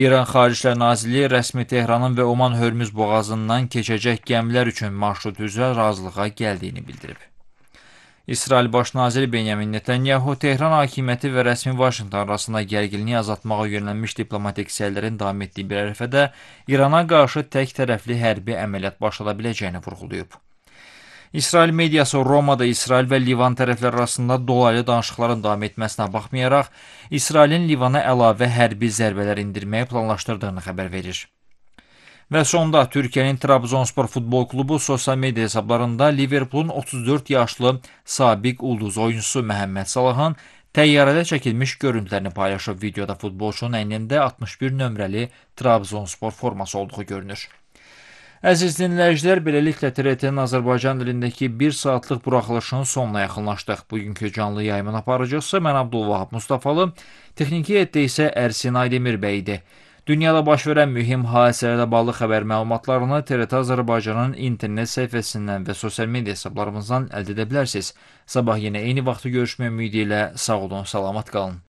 İran Xaricilər Nazirliyi rəsmi Tehranın və Oman Hörmüz boğazından keçəcək gəmilər üçün marşrut üzrə razılığa gəldiyini bildirib. İsrail Baş naziri Benyamin Netanyahu Tehran hakimiyyəti və rəsmi Vaşinqton arasında gərginliyi azaltmağa yönəlmiş diplomatik səylərin davam etdiyi bir ərəfədə İrana qarşı tək tərəfli hərbi əməliyyat başlada biləcəyini vurğulayıb. İsrail mediası Romada İsrail və Livan tərəfləri arasında dolaylı danışıqların davam etməsinə baxmayaraq, İsrailin Livana əlavə hərbi zərbələr indirməyi planlaşdırdığını xəbər verir. Və sonda Türkiyənin Trabzonspor futbol klubu sosial media hesablarında Liverpoolun 34 yaşlı sabiq ulduz oyuncusu Məhəmməd Salahın təyyarədə çəkilmiş görüntülərini paylaşıb. Videoda futbolçunun əynində 61 nömrəli Trabzonspor forması olduğu görünür. Əziz dinləyicilər, beləliklə TRT-nin Azərbaycan dilindəki 1 saatlıq buraxılışının sonuna yaxınlaşdıq. Bugünkü canlı yayımın aparıcısı mən Abdulvahab Mustafalı, texniki heyətdə isə Ərsin Aydemir bəy idi. Dünyada baş verən mühüm hadisələrlə bağlı xəbər məlumatlarını TRT Azərbaycanın internet səhifəsindən və sosial media hesablarımızdan əldə edə bilərsiniz. Sabah yenə eyni vaxtda görüşmək ümidi ilə sağ olun, salamat qalın.